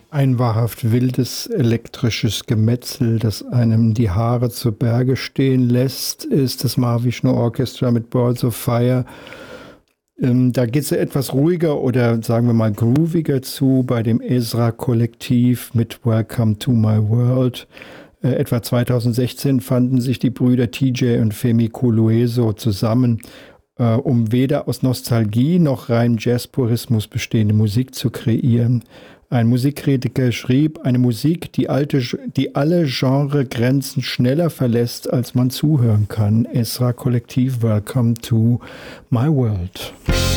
Ein wahrhaft wildes elektrisches Gemetzel, das einem die Haare zu Berge stehen lässt, ist das Mahavishnu Orchestra mit Balls of Fire. Da geht es etwas ruhiger oder sagen wir mal grooviger zu bei dem Ezra-Kollektiv mit Welcome to My World. Etwa 2016 fanden sich die Brüder TJ und Femi Kolueso zusammen, um weder aus Nostalgie noch rein Jazzpurismus bestehende Musik zu kreieren. Ein Musikkritiker schrieb, eine Musik, die alle Genregrenzen schneller verlässt, als man zuhören kann. Ezra Kollektiv, Welcome to My World.